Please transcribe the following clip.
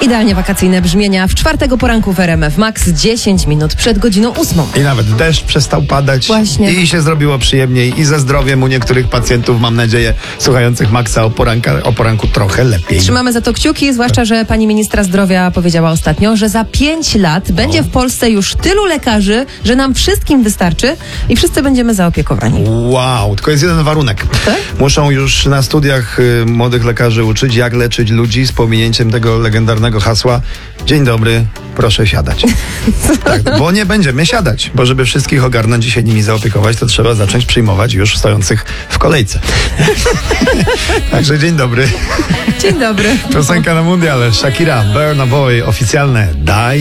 Idealnie wakacyjne brzmienia w 4 poranku w RMF Max, 10 minut przed godziną 8. I nawet deszcz przestał padać. Właśnie. I się zrobiło przyjemniej i ze zdrowiem u niektórych pacjentów, mam nadzieję, słuchających Maxa o poranku trochę lepiej. Trzymamy za to kciuki, zwłaszcza, że pani ministra zdrowia powiedziała ostatnio, że za 5 lat będzie w Polsce już tylu lekarzy, że nam wszystkim wystarczy i wszyscy będziemy zaopiekowani. Wow, tylko jest jeden warunek. Tak? Muszą już na studiach młodych lekarzy uczyć, jak leczyć ludzi z pominięciem tego legendarnego hasła: dzień dobry, proszę siadać. Tak, bo nie będziemy siadać, bo żeby wszystkich ogarnąć i się nimi zaopiekować, to trzeba zacząć przyjmować już stojących w kolejce. Także dzień dobry. Dzień dobry. Piosenka na mundial, Shakira, Burna Boy, oficjalne Daj.